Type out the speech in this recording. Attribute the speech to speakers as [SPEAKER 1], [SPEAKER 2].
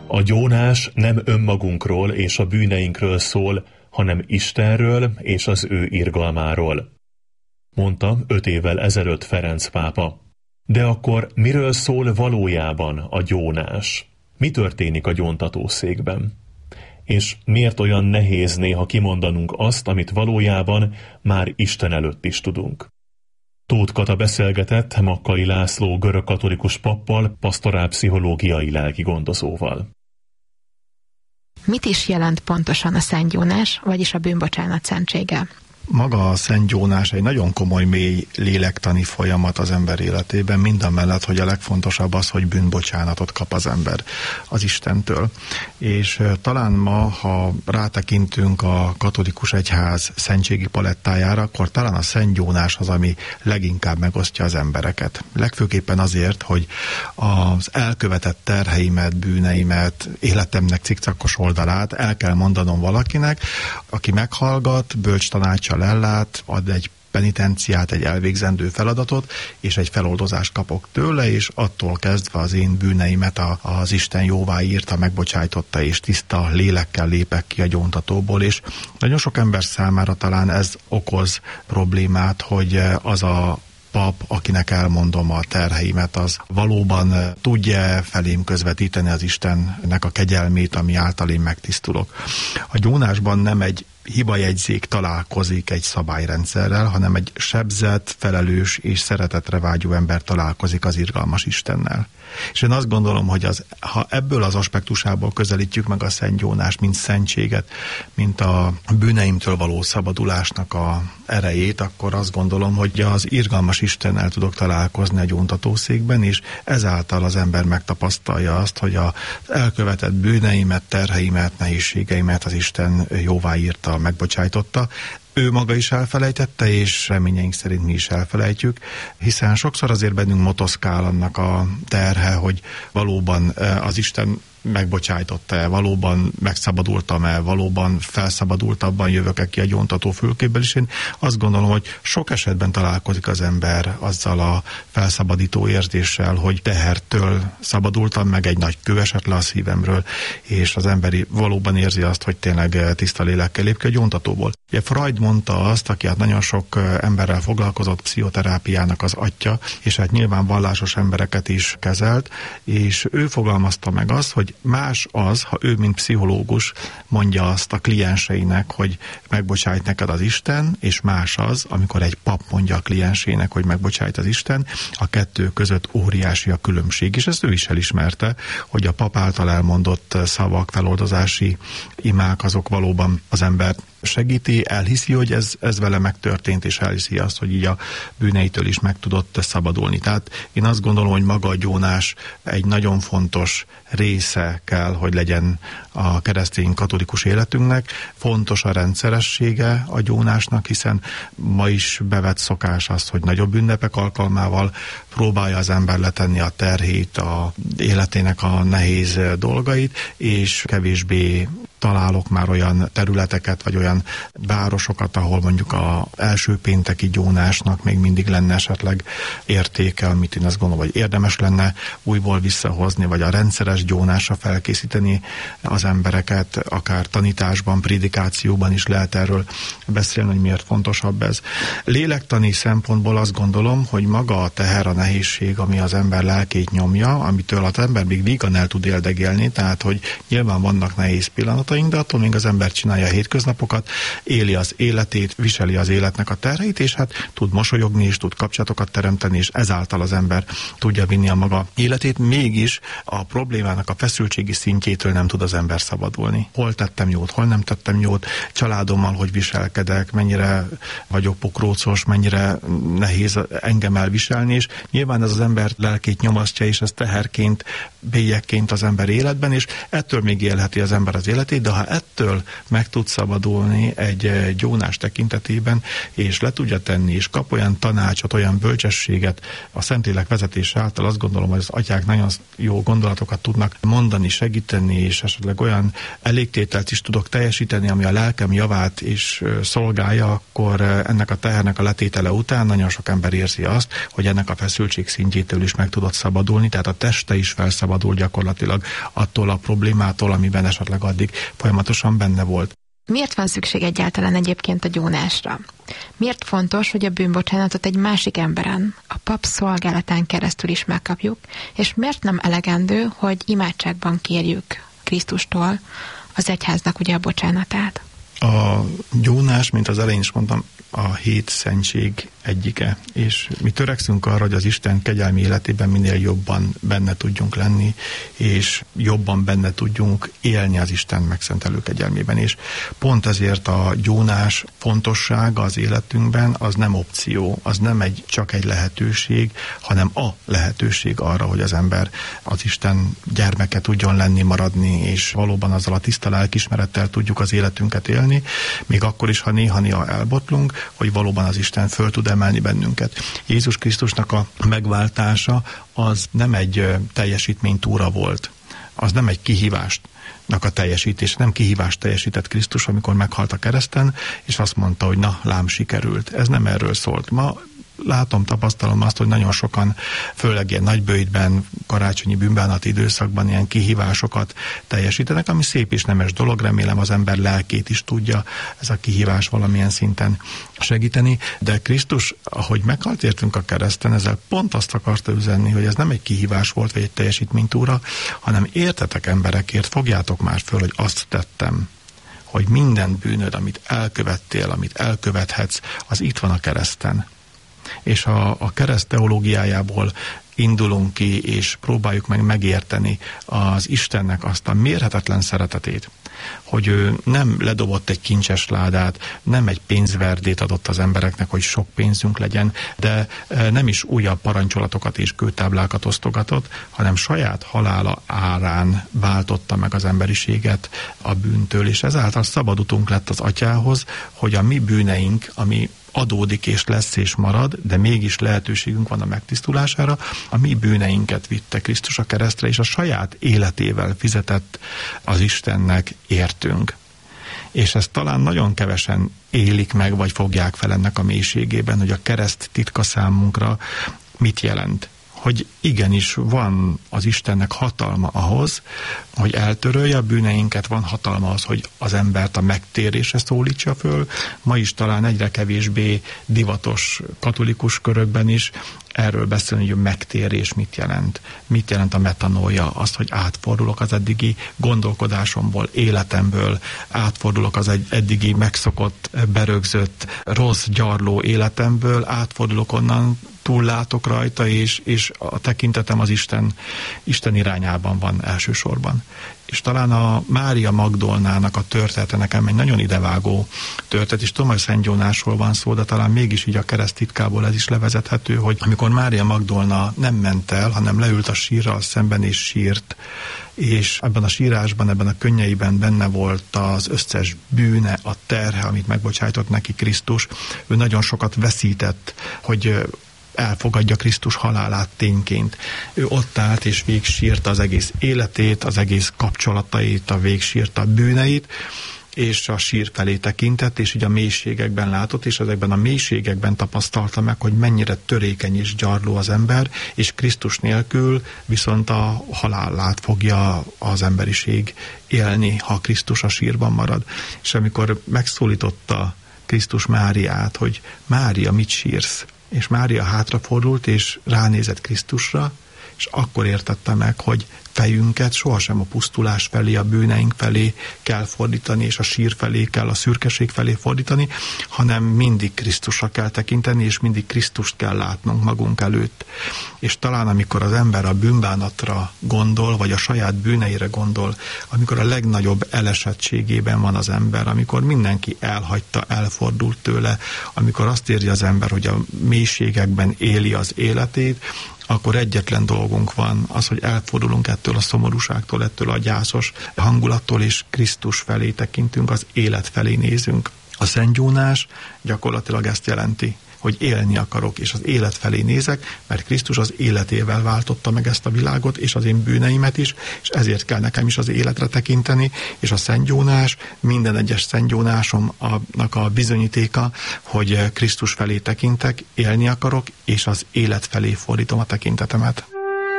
[SPEAKER 1] A gyónás nem önmagunkról és a bűneinkről szól, hanem Istenről és az ő irgalmáról, mondta 5 évvel ezelőtt Ferenc pápa. De akkor miről szól valójában a gyónás? Mi történik a gyóntatószékben? És miért olyan nehéz néha kimondanunk azt, amit valójában már Isten előtt is tudunk? Tóth Kata beszélgetett Makkali László görögkatolikus pappal, pastorálpszichológiai lelkigondozóval.
[SPEAKER 2] Mit is jelent pontosan a szentgyónás, vagyis a bűnbocsánat szentsége?
[SPEAKER 3] Maga a szentgyónás egy nagyon komoly, mély lélektani folyamat az ember életében, mindamellett, hogy a legfontosabb az, hogy bűnbocsánatot kap az ember az Istentől. És talán ma, ha rátekintünk a katolikus egyház szentségi palettájára, akkor talán a szentgyónás az, ami leginkább megosztja az embereket. Legfőképpen azért, hogy az elkövetett terheimet, bűneimet, életemnek cikcakos oldalát el kell mondanom valakinek, aki meghallgat, bölcs tanácssal ellát, ad egy penitenciát, egy elvégzendő feladatot, és egy feloldozást kapok tőle, és attól kezdve az én bűneimet az Isten jóvá írta, megbocsájtotta, és tiszta lélekkel lépek ki a gyóntatóból, és nagyon sok ember számára talán ez okoz problémát, hogy az a pap, akinek elmondom a terheimet, az valóban tudja felém közvetíteni az Istennek a kegyelmét, ami által én megtisztulok. A gyónásban nem egy hibajegyzék találkozik egy szabályrendszerrel, hanem egy sebzett, felelős és szeretetre vágyó ember találkozik az irgalmas Istennel. És én azt gondolom, hogy ha ebből az aspektusából közelítjük meg a szentgyónást, mint szentséget, mint a bűneimtől való szabadulásnak a erejét, akkor azt gondolom, hogy az irgalmas Istennel tudok találkozni a gyóntatószékben, és ezáltal az ember megtapasztalja azt, hogy az elkövetett bűneimet, terheimet, nehézségeimet az Isten jóvá írta, megbocsájtotta. Ő maga is elfelejtette, és reményeink szerint mi is elfelejtjük, hiszen sokszor azért bennünk motoszkál annak a terhe, hogy valóban az Isten megbocsájtotta-e, valóban megszabadultam-e, valóban felszabadultabban jövök-e ki a gyóntató fülkébbel, és én azt gondolom, hogy sok esetben találkozik az ember azzal a felszabadító érzéssel, hogy tehertől szabadultam meg, egy nagy kő esett le a szívemről, és az emberi valóban érzi azt, hogy tényleg tiszta lélekkel lép ki a gyóntatóból. Ugye Freud mondta azt, aki hát nagyon sok emberrel foglalkozott, pszichoterápiának az atya, és hát nyilván vallásos embereket is kezelt, és ő fogalmazta meg azt, hogy más az, ha ő, mint pszichológus mondja azt a klienseinek, hogy megbocsájt neked az Isten, és más az, amikor egy pap mondja a kliensének, hogy megbocsájt az Isten, a kettő között óriási a különbség, és ezt ő is elismerte, hogy a pap által elmondott szavak, feloldozási imák, azok valóban az embert segíti, elhiszi, hogy ez vele megtörtént, és elhiszi azt, hogy így a bűneitől is meg tudott szabadulni. Tehát én azt gondolom, hogy maga a gyónás egy nagyon fontos része kell, hogy legyen a keresztény katolikus életünknek. Fontos a rendszeressége a gyónásnak, hiszen ma is bevett szokás az, hogy nagyobb ünnepek alkalmával próbálja az ember letenni a terhét, a életének a nehéz dolgait, és kevésbé találok már olyan területeket, vagy olyan városokat, ahol mondjuk az első pénteki gyónásnak még mindig lenne esetleg értéke, amit én azt gondolom, hogy érdemes lenne újból visszahozni, vagy a rendszeres gyónásra felkészíteni az embereket, akár tanításban, prédikációban is lehet erről beszélni, hogy miért fontosabb ez. Lélektani szempontból azt gondolom, hogy maga a teher, a nehézség, ami az ember lelkét nyomja, amitől az ember még vígan el tud érdegélni, tehát hogy nyilván vannak nehéz pillanataink, de attól még az ember csinálja a hétköznapokat, éli az életét, viseli az életnek a terheit, és hát tud mosolyogni, és tud kapcsolatokat teremteni, és ezáltal az ember tudja vinni a maga életét, mégis a problémának a feszültségi szintjétől nem tud az ember szabadulni. Hol tettem jót, hol nem tettem jót, családommal hogy viselkedek, mennyire vagyok pokrócos, mennyire nehéz engem elviselni, és nyilván ez az ember lelkét nyomasztja, és ez teherként, bélyegként az ember életben, és ettől még élheti az ember az életét, de ha ettől meg tud szabadulni egy gyónás tekintetében, és le tudja tenni, és kap olyan tanácsot, olyan bölcsességet a Szentlélek vezetés által, azt gondolom, hogy az atyák nagyon jó gondolatokat tudnak mondani, segíteni, és esetleg olyan elégtételt is tudok teljesíteni, ami a lelkem javát is szolgálja, akkor ennek a tehernek a letétele után nagyon sok ember érzi azt, hogy ennek a feszültség szintjétől is meg tudott szabadulni, tehát a teste is felszabadul gyakorlatilag attól a problémától, amiben esetleg addig folyamatosan benne volt.
[SPEAKER 2] Miért van szükség egyáltalán egyébként a gyónásra? Miért fontos, hogy a bűnbocsánatot egy másik emberen, a pap szolgálatán keresztül is megkapjuk, és miért nem elegendő, hogy imádságban kérjük Krisztustól az egyháznak ugye a bocsánatát?
[SPEAKER 3] A gyónás, mint az elején is mondtam, a 7 szentség egyike, és mi törekszünk arra, hogy az Isten kegyelmi életében minél jobban benne tudjunk lenni, és jobban benne tudjunk élni az Isten megszentelő kegyelmében, és pont ezért a gyónás fontossága az életünkben az nem opció, az nem csak egy lehetőség, hanem a lehetőség arra, hogy az ember az Isten gyermeke tudjon lenni, maradni, és valóban azzal a tiszta lelkiismerettel tudjuk az életünket élni, még akkor is, ha néha elbotlunk, hogy valóban az Isten föl tud emelni bennünket. Jézus Krisztusnak a megváltása az nem egy teljesítménytúra volt, az nem egy kihívásnak a teljesítés, nem kihívást teljesített Krisztus, amikor meghalt a kereszten, és azt mondta, hogy na, lám sikerült. Ez nem erről szólt. Ma látom, tapasztalom azt, hogy nagyon sokan, főleg ilyen nagybőjtben, karácsonyi bűnbánati időszakban ilyen kihívásokat teljesítenek, ami szép és nemes dolog, remélem az ember lelkét is tudja ez a kihívás valamilyen szinten segíteni, de Krisztus, ahogy meghalt értünk a kereszten, ezzel pont azt akarta üzenni, hogy ez nem egy kihívás volt, vagy egy teljesítménytúra, hanem értetek emberekért, fogjátok már föl, hogy azt tettem, hogy minden bűnöd, amit elkövettél, amit elkövethetsz, az itt van a kereszten. És a kereszt teológiájából indulunk ki, és próbáljuk meg megérteni az Istennek azt a mérhetetlen szeretetét, hogy ő nem ledobott egy kincses ládát, nem egy pénzverdét adott az embereknek, hogy sok pénzünk legyen, de nem is újabb parancsolatokat és kőtáblákat osztogatott, hanem saját halála árán váltotta meg az emberiséget a bűntől, és ezáltal szabad utunk lett az atyához, hogy a mi bűneink, ami adódik és lesz és marad, de mégis lehetőségünk van a megtisztulására, a mi bűneinket vitte Krisztus a keresztre, és a saját életével fizetett az Istennek értünk. És ezt talán nagyon kevesen élik meg, vagy fogják fel ennek a mélységében, hogy a kereszt titka számunkra mit jelent. Hogy igenis van az Istennek hatalma ahhoz, hogy eltörölje a bűneinket, van hatalma az, hogy az embert a megtérésre szólítsa föl. Ma is talán egyre kevésbé divatos katolikus körökben is erről beszélni, hogy a megtérés mit jelent. Mit jelent a metanóia? Az, hogy átfordulok az eddigi gondolkodásomból, életemből, átfordulok az eddigi megszokott, berögzött, rossz, gyarló életemből, átfordulok onnan, túllátok rajta, és a tekintetem az Isten irányában van elsősorban. És talán a Mária Magdolnának a története nekem egy nagyon idevágó történet, és tudom, hogy Szent Gyónásról van szó, de talán mégis így a kereszt titkából ez is levezethető, hogy amikor Mária Magdolna nem ment el, hanem leült a sírral szemben és sírt, és ebben a sírásban, ebben a könnyeiben benne volt az összes bűne, a terhe, amit megbocsájtott neki Krisztus. Ő nagyon sokat veszített, hogy elfogadja Krisztus halálát tényként. Ő ott állt és végsírta az egész életét, az egész kapcsolatait, végsírta a bűneit, és a sír felé tekintett, és így a mélységekben látott, és ezekben a mélységekben tapasztalta meg, hogy mennyire törékeny és gyarló az ember, és Krisztus nélkül viszont a halálát fogja az emberiség élni, ha Krisztus a sírban marad. És amikor megszólította Krisztus Máriát, hogy Mária, mit sírsz? És Mária hátrafordult, és ránézett Krisztusra, és akkor értette meg, hogy fejünket sohasem a pusztulás felé, a bűneink felé kell fordítani, és a sír felé kell, a szürkeség felé fordítani, hanem mindig Krisztusra kell tekinteni, és mindig Krisztust kell látnunk magunk előtt. És talán amikor az ember a bűnbánatra gondol, vagy a saját bűneire gondol, amikor a legnagyobb elesettségében van az ember, amikor mindenki elhagyta, elfordult tőle, amikor azt érzi az ember, hogy a mélységekben éli az életét, akkor egyetlen dolgunk van, az, hogy elfordulunk ettől a szomorúságtól, ettől a gyászos hangulattól, és Krisztus felé tekintünk, az élet felé nézünk. A szentgyónás gyakorlatilag ezt jelenti, hogy élni akarok, és az élet felé nézek, mert Krisztus az életével váltotta meg ezt a világot, és az én bűneimet is, és ezért kell nekem is az életre tekinteni, és a szentgyónás, minden egyes szentgyónásomnak a bizonyítéka, hogy Krisztus felé tekintek, élni akarok, és az élet felé fordítom a tekintetemet.